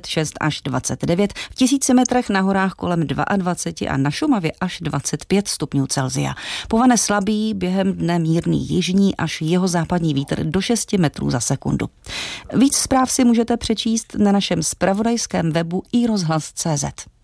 26 až 29, v 1000 metrech na horách kolem 22 a na Šumavě až 25 stupňů Celsia. Povane slabý, během dne mírný jižní až jihozápadní vítr do 6 metrů za sekundu. Víc zpráv si můžete přečíst na našem zpravodajském webu iRozhlas.cz.